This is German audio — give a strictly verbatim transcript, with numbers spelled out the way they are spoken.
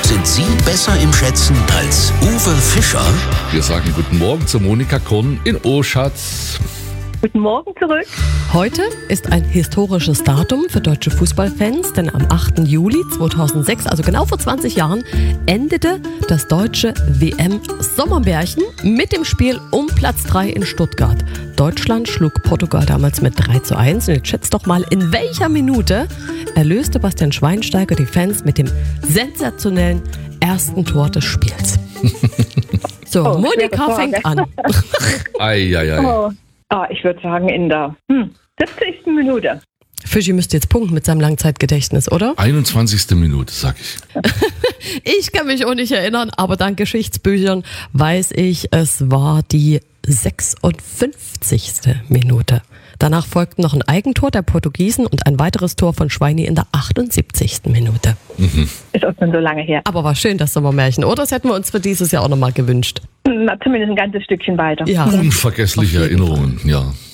Sind Sie besser im Schätzen als Uwe Fischer? Wir sagen guten Morgen zu Monika Korn in Oschatz. Guten Morgen zurück. Heute ist ein historisches Datum für deutsche Fußballfans, denn am achten Juli zweitausendsechs, also genau vor zwanzig Jahren, endete das deutsche W M-Sommermärchen mit dem Spiel um Platz drei in Stuttgart. Deutschland schlug Portugal damals mit drei zu eins. Und jetzt schätzt doch mal, in welcher Minute erlöste Bastian Schweinsteiger die Fans mit dem sensationellen ersten Tor des Spiels. So, Oh, Monika fängt an. Ei, ei, ei. Oh. Ah, ich würde sagen in der hm, siebzigsten Minute. Fischi müsste jetzt punkten mit seinem Langzeitgedächtnis, oder? einundzwanzigste Minute, sag ich. Ich kann mich auch nicht erinnern, aber dank Geschichtsbüchern weiß ich, es war die sechsundfünfzigste Minute. Danach folgten noch ein Eigentor der Portugiesen und ein weiteres Tor von Schweini in der achtundsiebzigsten Minute. Mhm. Ist auch schon so lange her. Aber war schön, das Sommermärchen, oder? Das hätten wir uns für dieses Jahr auch nochmal gewünscht. Na, zumindest ein ganzes Stückchen weiter. Ja. Unvergessliche Erinnerungen, ja.